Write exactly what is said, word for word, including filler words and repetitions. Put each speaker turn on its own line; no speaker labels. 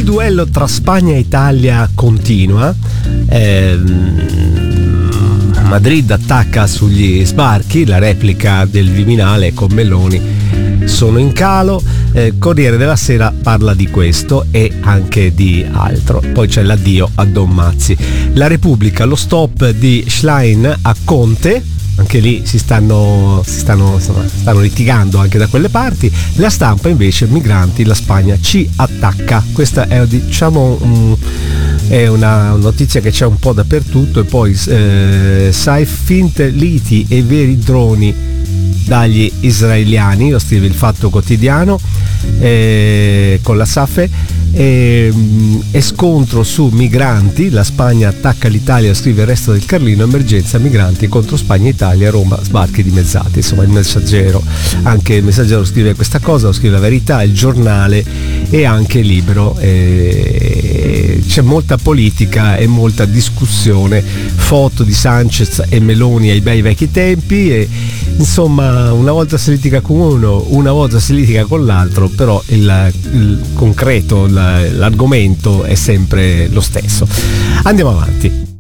Il duello tra Spagna e Italia continua. ehm, Madrid attacca sugli sbarchi, la replica del Viminale con Meloni sono in calo. eh, Corriere della Sera parla di questo e anche di altro. Poi c'è l'addio a Don Mazzi. La Repubblica, lo stop di Schlein a Conte, anche lì si stanno, si stanno, insomma, stanno litigando anche da quelle parti. La Stampa invece, migranti, la Spagna ci attacca. Questa è, diciamo, um, è una notizia che c'è un po' dappertutto. E poi eh, sai, finte liti e veri droni dagli israeliani, lo scrive il Fatto Quotidiano eh, con la Safe. E, e scontro su migranti, la Spagna attacca l'Italia, scrive il Resto del Carlino, emergenza migranti contro Spagna e Italia, Roma sbarchi dimezzati. Insomma, il Messaggero, anche il Messaggero scrive questa cosa, lo scrive La Verità, il Giornale e anche Libero. E c'è molta politica e molta discussione, foto di Sanchez e Meloni ai bei vecchi tempi e insomma una volta si litiga con uno, una volta si litiga con l'altro, però il, il concreto, il l'argomento è sempre lo stesso. Andiamo avanti.